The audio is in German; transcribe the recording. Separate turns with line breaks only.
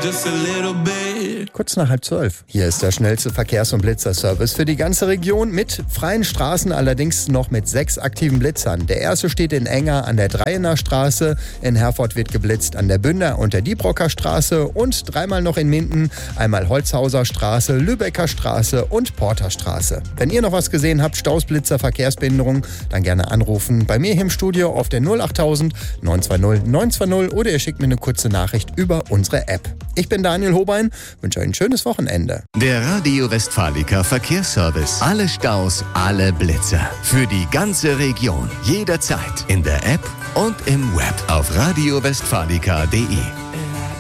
just a little bit.
Kurz nach 11:30. Hier ist der schnellste Verkehrs- und Blitzerservice für die ganze Region mit freien Straßen, allerdings noch mit 6 aktiven Blitzern. Der erste steht in Enger an der Dreiener Straße, in Herford wird geblitzt an der Bünder und der Diebrocker Straße und dreimal noch in Minden, einmal Holzhauser Straße, Lübecker Straße und Porter Straße. Wenn ihr noch was gesehen habt, Staus, Blitzer, Verkehrsbehinderung, dann gerne anrufen bei mir hier im Studio auf der 08000 920 920 oder ihr schickt mir eine kurze Nachricht über unsere App. Ich bin Daniel Hobein, wünsche euch ein schönes Wochenende.
Der Radio Westfalica Verkehrsservice. Alle Staus, alle Blitzer. Für die ganze Region. Jederzeit. In der App und im Web. Auf radiowestfalica.de.